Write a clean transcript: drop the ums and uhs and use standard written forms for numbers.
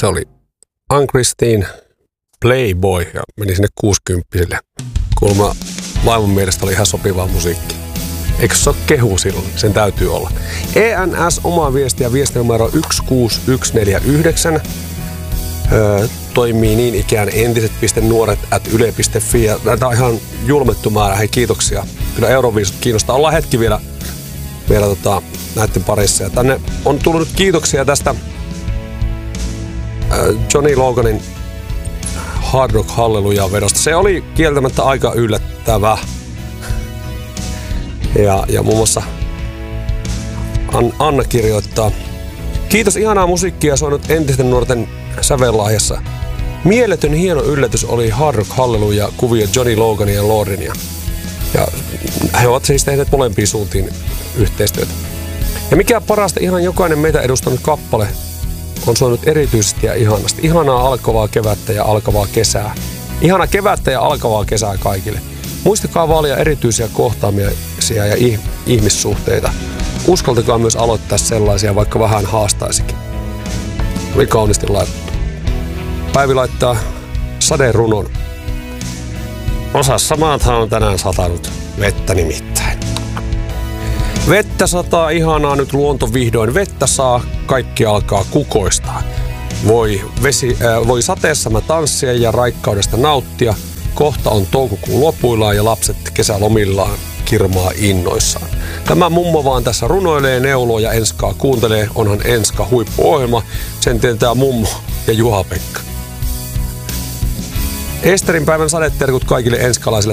Se oli Ann-Christine Playboy ja meni sinne 60-sille. Kuulemma vaimon mielestä oli ihan sopivaa musiikkia. Eikö se ole kehu silloin? Sen täytyy olla. ENS omaa viestiä, viestinumero 16149. Toimii niin ikään entiset.nuoret@yle.fi. Tämä on ihan julmettu määrä. Hei, kiitoksia. Kyllä Euroviisut kiinnostaa. Ollaan hetki vielä näiden parissa. Ja tänne on tullut nyt kiitoksia tästä Johnny Loganin Hard Rock Hallelujah-vedosta. Se oli kieltämättä aika yllättävä. Ja muun muassa Anna kirjoittaa: kiitos, ihanaa musiikkia soinut entisten nuorten sävellahjassa. Mieletön hieno yllätys oli Hard Rock Hallelujah -kuvia Johnny Loganin ja Lordinia. Ja he ovat siis tehneet molempiin suuntiin yhteistyötä. Ja mikä parasta, ihan jokainen meitä edustanut kappale on soinut erityisesti ja ihanasti. Ihanaa alkavaa kevättä ja alkavaa kesää. Ihana kevättä ja alkavaa kesää kaikille. Muistakaa vaalia erityisiä kohtaamisia ja ihmissuhteita. Uskaltakaa myös aloittaa sellaisia, vaikka vähän haastaisikin. Oli kauniisti laitettu. Päivi laittaa saderunon. Osassa maathan on tänään satanut vettä nimittäin. Vettä sataa, ihanaa, nyt luonto vihdoin vettä saa, kaikki alkaa kukoistaa. Voi sateessa mä tanssia ja raikkaudesta nauttia. Kohta on toukokuun lopuillaan ja lapset kesälomillaan kirmaa innoissaan. Tämä mummo vaan tässä runoilee, neuloo ja Enskaa kuuntelee. Onhan Enska huippuohjelma. Sen tietää mummo ja Juha-Pekka. Esterin päivän sadeterkut kaikille enskalaisille